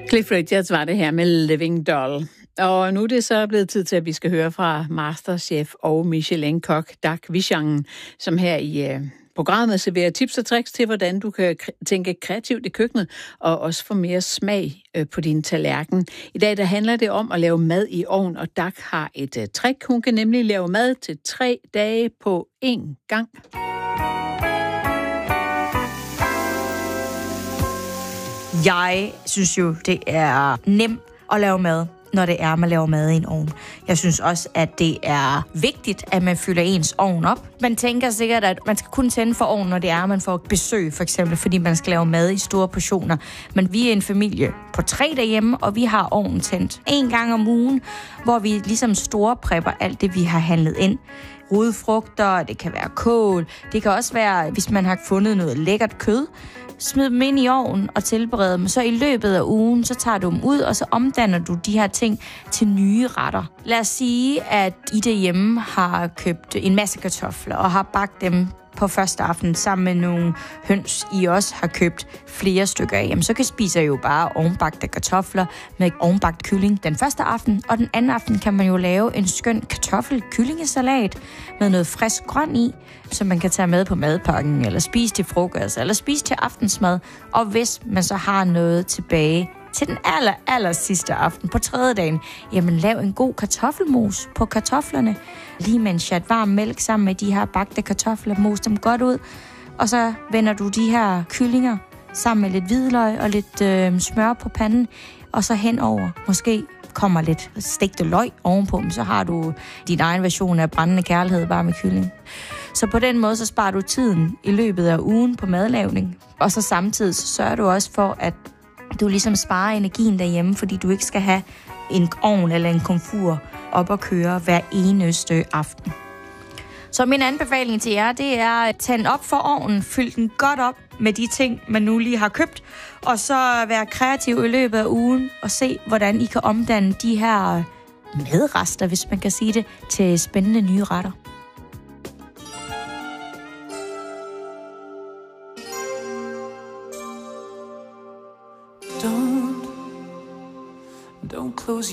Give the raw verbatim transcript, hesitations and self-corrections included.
Cliff Richards var det her med Living Doll. Og nu er det så blevet tid til, at vi skal høre fra Masterchef og Michelin-kok Dak Wichangen, som her i øh, programmet serverer tips og tricks til, hvordan du kan k- tænke kreativt i køkkenet og også få mere smag øh, på din tallerken. I dag der handler det om at lave mad i ovn, og Dak har et øh, trick. Hun kan nemlig lave mad til tre dage på én gang. Jeg synes jo, det er nemt at lave mad, når det er, man laver mad i en ovn. Jeg synes også, at det er vigtigt, at man fylder ens ovn op. Man tænker sikkert, at man skal kun tænde for ovnen, når det er, man får besøg, for eksempel, fordi man skal lave mad i store portioner. Men vi er en familie på tre derhjemme, og vi har ovnen tændt en gang om ugen, hvor vi ligesom storprepper alt det, vi har handlet ind. Rodfrugter, det kan være kål, det kan også være, hvis man har fundet noget lækkert kød, smid dem ind i ovnen og tilberede dem. Så i løbet af ugen, så tager du dem ud, og så omdanner du de her ting til nye retter. Lad os sige, at I derhjemme har købt en masse kartofler og har bagt dem på første aften sammen med nogle høns, I også har købt flere stykker af. Jamen, så kan spise jo bare ovenbagte kartofler med ovenbagt kylling den første aften, og den anden aften kan man jo lave en skøn kartoffel-kyllingesalat med noget frisk grøn i, som man kan tage med på madpakken, eller spise til frokost, eller spise til aftensmad. Og hvis man så har noget tilbage til den aller, aller sidste aften på tredje dagen, jamen lav en god kartoffelmos på kartoflerne. Lige med en chat varm mælk sammen med de her bagte kartofler, mos dem godt ud. Og så vender du de her kyllinger sammen med lidt hvidløg og lidt øh, smør på panden. Og så henover, måske kommer lidt stegte løg ovenpå, så har du din egen version af brændende kærlighed bare med kylling. Så på den måde, så sparer du tiden i løbet af ugen på madlavning. Og så samtidig så sørger du også for, at du ligesom sparer energien derhjemme, fordi du ikke skal have en ovn eller en komfur op at køre hver eneste aften. Så min anbefaling til jer, det er at tænde op for ovnen, fyld den godt op med de ting, man nu lige har købt, og så være kreativ i løbet af ugen og se, hvordan I kan omdanne de her madrester, hvis man kan sige det, til spændende nye retter. Don't, don't close